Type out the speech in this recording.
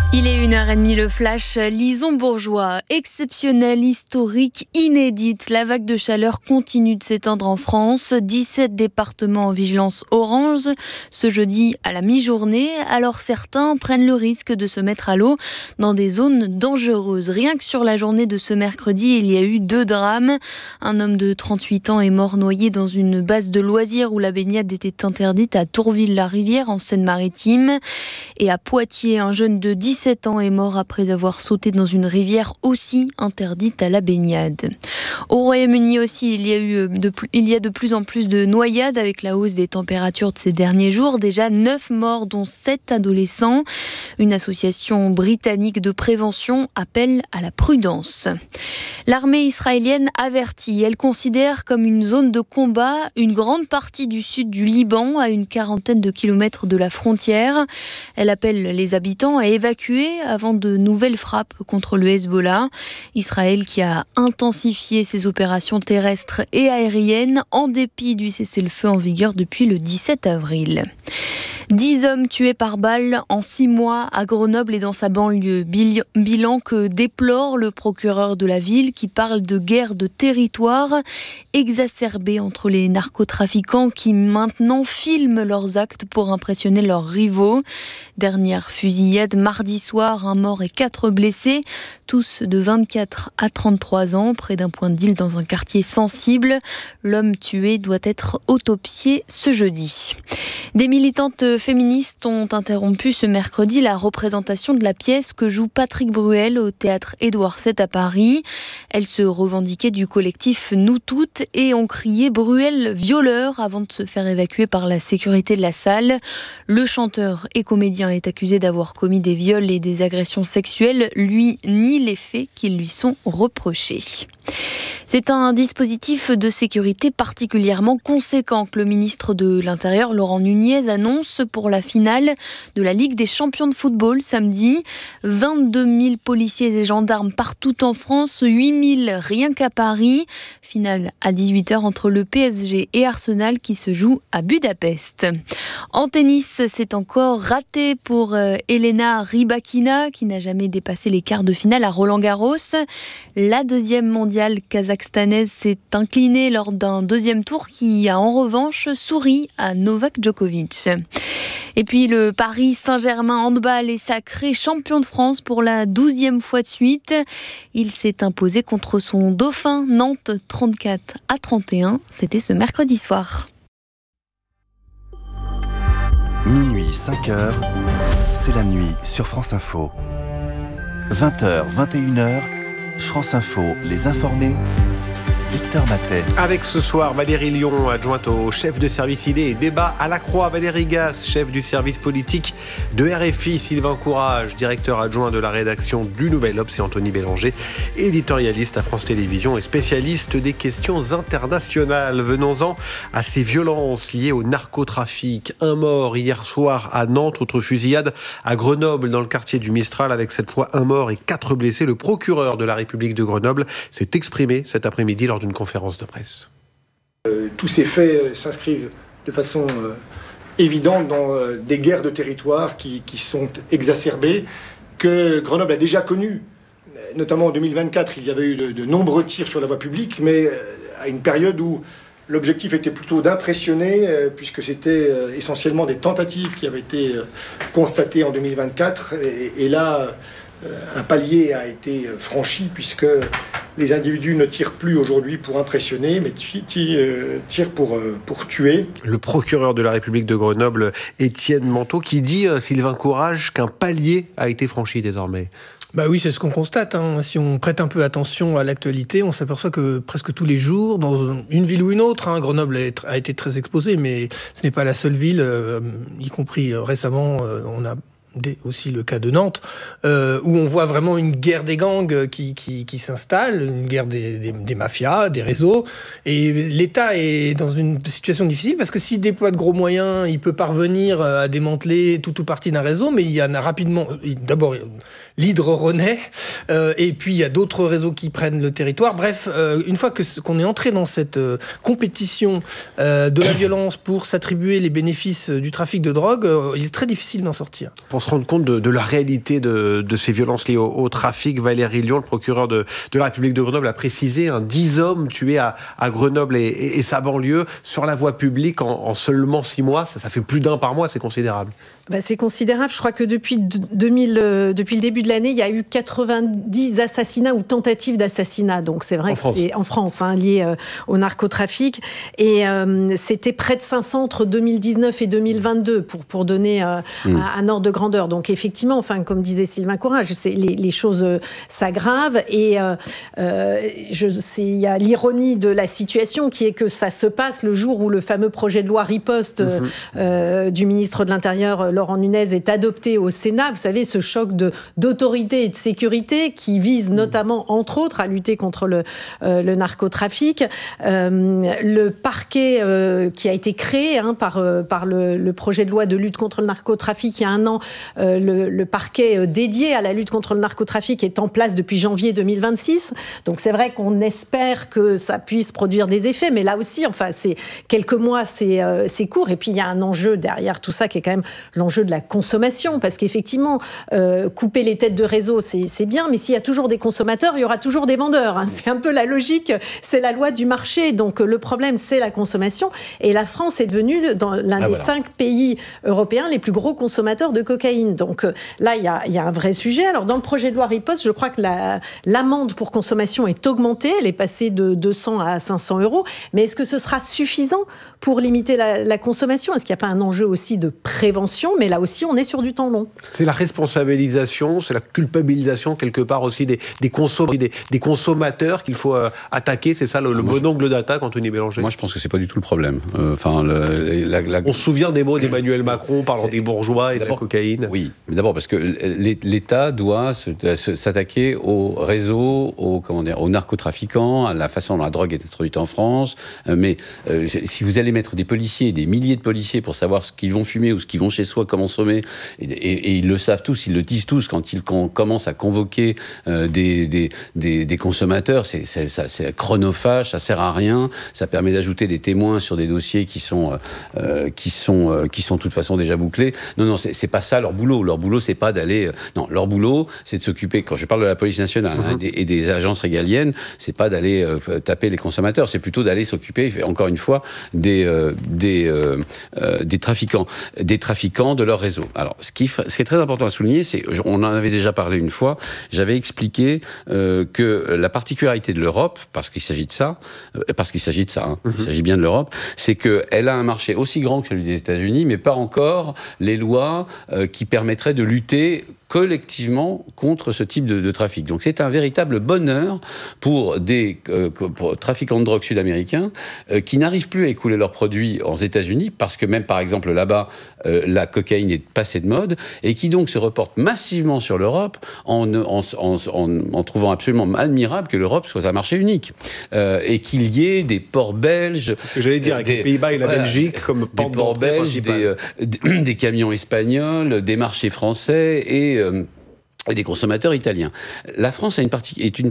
Il est 1h30, le flash. Lison Bourgeois, exceptionnelle, historique, inédite. La vague de chaleur continue de s'étendre en France. 17 départements en vigilance orange ce jeudi à la mi-journée. Alors certains prennent le risque de se mettre à l'eau dans des zones dangereuses. Rien que sur la journée de ce mercredi, il y a eu 2 drames. Un homme de 38 ans est mort noyé dans une base de loisirs où la baignade était interdite à Tourville-la-Rivière en Seine-Maritime. Et à Poitiers, un jeune de 17 ans est mort après avoir sauté dans une rivière aussi interdite à la baignade. Au Royaume-Uni aussi, il y a de plus en plus de noyades avec la hausse des températures de ces derniers jours. Déjà 9 morts, dont 7 adolescents. Une association britannique de prévention appelle à la prudence. L'armée israélienne avertit. Elle considère comme une zone de combat une grande partie du sud du Liban, à une quarantaine de kilomètres de la frontière. Elle appelle les habitants à évacuer avant de nouvelles frappes contre le Hezbollah. Israël qui a intensifié ses opérations terrestres et aériennes en dépit du cessez-le-feu en vigueur depuis le 17 avril. 10 hommes tués par balle en 6 mois à Grenoble et dans sa banlieue. Bilan que déplore le procureur de la ville qui parle de guerre de territoire exacerbée entre les narcotrafiquants qui maintenant filment leurs actes pour impressionner leurs rivaux. Dernière fusillade mardi soir, 1 mort et 4 blessés, tous de 24 à 33 ans, près d'un point de deal dans un quartier sensible. L'homme tué doit être autopsié ce jeudi. Des militantes féministes ont interrompu ce mercredi la représentation de la pièce que joue Patrick Bruel au théâtre Édouard VII à Paris. Elles se revendiquaient du collectif Nous Toutes et ont crié Bruel violeur avant de se faire évacuer par la sécurité de la salle. Le chanteur et comédien est accusé d'avoir commis des viols et des agressions sexuelles. Lui nie les faits qui lui sont reprochés. C'est un dispositif de sécurité particulièrement conséquent que le ministre de l'Intérieur, Laurent Nunez, annonce pour la finale de la Ligue des champions de football samedi. 22 000 policiers et gendarmes partout en France, 8 000 rien qu'à Paris. Finale à 18h entre le PSG et Arsenal qui se joue à Budapest. En tennis, c'est encore raté pour Elena Rybakina qui n'a jamais dépassé les quarts de finale à Roland-Garros. La deuxième mondiale kazakhstanaise s'est inclinée lors d'un deuxième tour qui a en revanche souri à Novak Djokovic. Et puis le Paris Saint-Germain handball est sacré champion de France pour la 12e fois de suite. Il s'est imposé contre son dauphin Nantes 34-31. C'était ce mercredi soir. Minuit, 5h, c'est la nuit sur France Info. 20h, 21h, France Info, les informés, Victor Matet. Avec ce soir Valérie Lyon, adjointe au chef de service idées et débat à la Croix, Valérie Gasse, chef du service politique de RFI, Sylvain Courage, directeur adjoint de la rédaction du Nouvel Obs, et Anthony Bélanger, éditorialiste à France Télévisions et spécialiste des questions internationales. Venons-en à ces violences liées au narcotrafic. 1 mort hier soir à Nantes, autre fusillade à Grenoble dans le quartier du Mistral avec cette fois 1 mort et 4 blessés. Le procureur de la République de Grenoble s'est exprimé cet après-midi lors d'une conférence de presse. Tous ces faits s'inscrivent de façon évidente dans des guerres de territoire qui sont exacerbées, que Grenoble a déjà connues. Notamment en 2024, il y avait eu de nombreux tirs sur la voie publique, mais à une période où l'objectif était plutôt d'impressionner, puisque c'était essentiellement des tentatives qui avaient été constatées en 2024. Et là, un palier a été franchi, puisque les individus ne tirent plus aujourd'hui pour impressionner, mais tirent pour tuer. Le procureur de la République de Grenoble, Étienne Manteau, qui dit, Sylvain Courage, qu'un palier a été franchi désormais. Bah oui, c'est ce qu'on constate. Si on prête un peu attention à l'actualité, on s'aperçoit que presque tous les jours, dans une ville ou une autre, Grenoble a été très exposée, mais ce n'est pas la seule ville, y compris récemment, on a aussi le cas de Nantes, où on voit vraiment une guerre des gangs qui s'installe, une guerre des mafias, des réseaux, et l'État est dans une situation difficile parce que s'il déploie de gros moyens, il peut parvenir à démanteler tout ou partie d'un réseau, mais il y en a rapidement, d'abord l'hydre renaît, et puis il y a d'autres réseaux qui prennent le territoire. Bref, une fois qu'on est entré dans cette compétition de la violence pour s'attribuer les bénéfices du trafic de drogue, il est très difficile d'en sortir. pour se rendre compte de la réalité de ces violences liées au trafic. Valérie Lion, le procureur de la République de Grenoble, a précisé 10 hommes tués à Grenoble et sa banlieue sur la voie publique en seulement 6 mois. Ça fait plus d'un par mois, c'est considérable. C'est considérable. Je crois que depuis le début de l'année, il y a eu 90 assassinats ou tentatives d'assassinat. Donc c'est vrai que c'est en France, lié au narcotrafic. Et c'était près de 500 entre 2019 et 2022 pour donner un ordre de grandeur. Donc effectivement, comme disait Sylvain Courage, les choses s'aggravent. Et il y a l'ironie de la situation qui est que ça se passe le jour où le fameux projet de loi riposte du ministre de l'Intérieur, Laurent Nunez, est adopté au Sénat. Vous savez, ce choc d'autorité et de sécurité qui vise notamment, entre autres, à lutter contre le narcotrafic. Le parquet qui a été créé par le projet de loi de lutte contre le narcotrafic il y a un an, le parquet dédié à la lutte contre le narcotrafic est en place depuis janvier 2026. Donc c'est vrai qu'on espère que ça puisse produire des effets, mais là aussi, c'est quelques mois, c'est court. Et puis il y a un enjeu derrière tout ça qui est quand même l'enjeu de la consommation, parce qu'effectivement, couper les têtes de réseau, c'est bien, mais s'il y a toujours des consommateurs, il y aura toujours des vendeurs. C'est un peu la logique, c'est la loi du marché. Donc le problème, c'est la consommation. Et la France est devenue l'un des 5 pays européens les plus gros consommateurs de cocaïne. Donc là, il y a un vrai sujet. Alors dans le projet de loi riposte, je crois que l'amende pour consommation est augmentée. Elle est passée de 200 à 500 €. Mais est-ce que ce sera suffisant pour limiter la consommation ? Est-ce qu'il n'y a pas un enjeu aussi de prévention ? Mais là aussi, on est sur du temps long. C'est la responsabilisation, c'est la culpabilisation quelque part aussi des consommateurs qu'il faut attaquer. C'est ça le bon angle d'attaque, Anthony Bélanger. Moi, je pense que c'est pas du tout le problème. On se souvient des mots d'Emmanuel Macron parlant des bourgeois et de la cocaïne. Oui, mais d'abord parce que l'État doit s'attaquer aux réseaux, aux narcotrafiquants, à la façon dont la drogue est introduite en France. Mais si vous allez mettre des policiers, des milliers de policiers pour savoir ce qu'ils vont fumer ou ce qu'ils vont chez soi consommer, et ils le savent tous, ils le disent tous quand ils commencent à convoquer des consommateurs, c'est chronophage, ça sert à rien, ça permet d'ajouter des témoins sur des dossiers qui sont de toute façon déjà bouclés. Non, c'est pas ça leur boulot. Leur boulot, c'est pas d'aller. Non, leur boulot, c'est de s'occuper. Quand je parle de la police nationale et des agences régaliennes, c'est pas d'aller taper les consommateurs, c'est plutôt d'aller s'occuper, encore une fois, des trafiquants, de leur réseau. Alors, ce qui est très important à souligner, on en avait déjà parlé une fois, j'avais expliqué que la particularité de l'Europe, parce qu'il s'agit il s'agit bien de l'Europe, c'est qu'elle a un marché aussi grand que celui des États-Unis, mais pas encore les lois qui permettraient de lutter collectivement contre ce type de trafic. Donc c'est un véritable bonheur pour des trafiquants de drogue sud-américains qui n'arrivent plus à écouler leurs produits aux États-Unis parce que même par exemple là-bas la cocaïne est passée de mode et qui donc se reportent massivement sur l'Europe en trouvant absolument admirable que l'Europe soit un marché unique et qu'il y ait des ports belges. C'est ce que j'allais dire avec les Pays-Bas et la Belgique comme des ports belges, des camions espagnols, des marchés français et des consommateurs italiens. La France est une